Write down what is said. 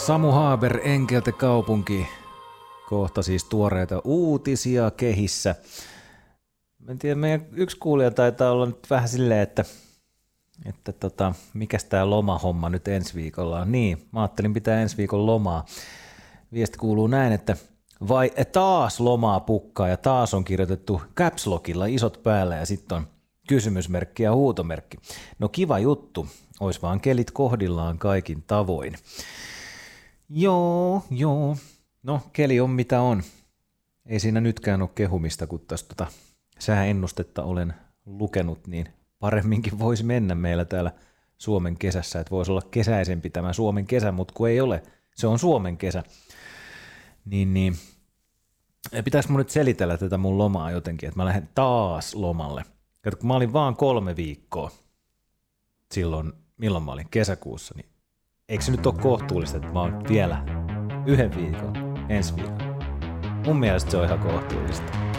Samu Haaber, Enkelten kaupunki. Kohta siis tuoreita uutisia kehissä. En tiedä, meidän yksi kuulija taitaa olla nyt vähän silleen, että mikäs tää lomahomma nyt ensi viikolla on. Niin, mä ajattelin pitää ensi viikon lomaa. Viesti kuuluu näin, että vai taas lomaa pukkaa ja taas on kirjoitettu caps lockilla isot päällä ja sitten on kysymysmerkki ja huutomerkki. No kiva juttu, ois vaan kelit kohdillaan kaikin tavoin. Joo. No keli on mitä on. Ei siinä nytkään ole kehumista, kun tästä sääennustetta olen lukenut, niin paremminkin voisi mennä meillä täällä Suomen kesässä, että voisi olla kesäisempi tämä Suomen kesä, mutta kun ei ole, se on Suomen kesä. Niin. Pitäisikö mun nyt selitellä tätä mun lomaa jotenkin, että mä lähden taas lomalle. Kato, kun mä olin vaan 3 viikkoa silloin, milloin mä olin kesäkuussa, niin eikö se nyt ole kohtuullista, että mä oon vielä 1 viikon ensi viikolla? Mun mielestä se on ihan kohtuullista.